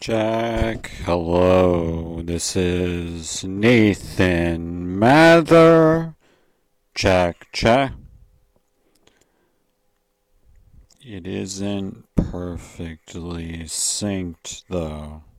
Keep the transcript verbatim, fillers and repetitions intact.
Jack, hello. This is Nathan Mather. Jack, Jack. It isn't perfectly synced though.